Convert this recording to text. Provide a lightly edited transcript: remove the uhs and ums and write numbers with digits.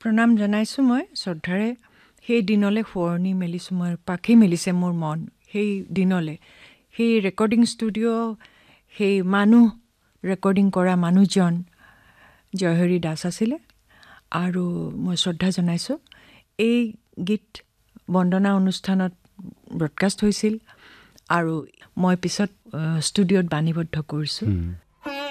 প্ৰণাম জনাইছোঁ মই শ্ৰদ্ধাৰে। সেই দিনলৈ সোঁৱৰণি মেলিছোঁ, মই পাখি মেলিছে মোৰ মন সেই দিনলৈ। সেই ৰেকৰ্ডিং ষ্টুডিঅ', সেই ৰেকৰ্ডিং কৰা মানুহজন জয়হৰি দাস আছিলে। আৰু মই শ্ৰদ্ধা জনাইছোঁ। এই গীত বন্দনা অনুষ্ঠানত ব্ৰডকাষ্ট হৈছিল আৰু মই পিছত ষ্টুডিঅ'ত বাণীবদ্ধ কৰিছোঁ।